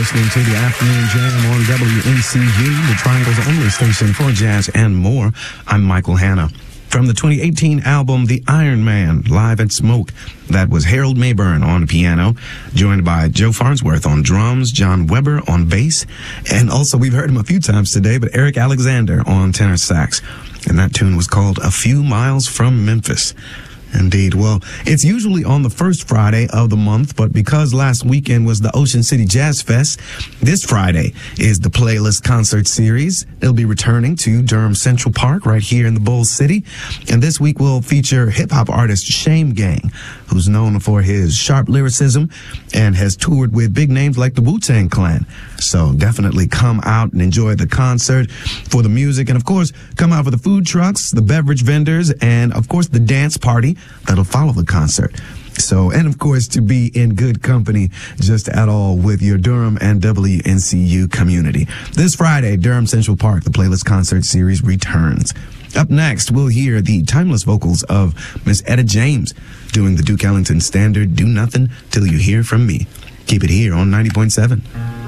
listening to the Afternoon Jam on WNCG, the Triangle's only station for jazz and more. I'm Michael Hanna. From the 2018 album The Iron Man, Live at Smoke, that was Harold Mayburn on piano, joined by Joe Farnsworth on drums, John Weber on bass, and also we've heard him a few times today, but Eric Alexander on tenor sax. And that tune was called A Few Miles from Memphis. Indeed. Well, it's usually on the first Friday of the month, but because last weekend was the Ocean City Jazz Fest, this Friday is the Playlist Concert Series. It'll be returning to Durham Central Park right here in the Bull City. And this week will feature hip-hop artist Shame Gang, who's known for his sharp lyricism and has toured with big names like the Wu-Tang Clan. So definitely come out and enjoy the concert for the music. And, of course, come out for the food trucks, the beverage vendors, and, of course, the dance party that'll follow the concert. So, and of course, to be in good company just at all with your Durham and WNCU community. This Friday, Durham Central Park, the Playlist Concert Series returns. Up next, we'll hear the timeless vocals of Miss Etta James doing the Duke Ellington standard, Do Nothing Till You Hear From Me. Keep it here on 90.7.